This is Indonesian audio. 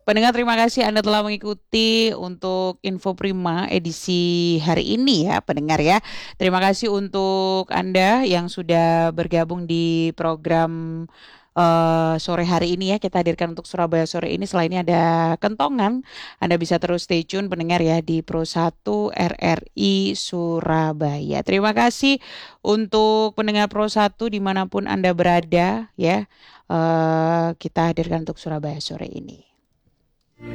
Pendengar, terima kasih Anda telah mengikuti untuk Info Prima edisi hari ini ya, pendengar ya. Terima kasih untuk Anda yang sudah bergabung di program sore hari ini ya. Kita hadirkan untuk Surabaya sore ini. Selain ini ada kentongan. Anda bisa terus stay tune pendengar ya di Pro 1 RRI Surabaya. Terima kasih untuk pendengar Pro 1 dimanapun Anda berada ya. Kita hadirkan untuk Surabaya sore ini.